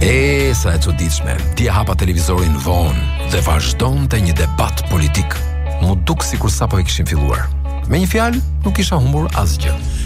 Sa e çuditshme. Ti e hapa televizorin vonë dhe vazhdonte një debat politik. Mu duk sikur sapo e kishin filluar. Me një fjalë, nuk isha humbur asgjë.